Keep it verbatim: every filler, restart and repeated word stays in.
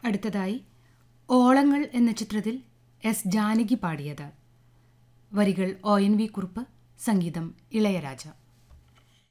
അടുത്തതായി ഓളങ്ങൾ എന്ന ചിത്രത്തിൽ എസ് ജാനകി പാടിയത്. വരികൾ ഒ എൻ വി കുറുപ്പ്, സംഗീതം ഇളയരാജ.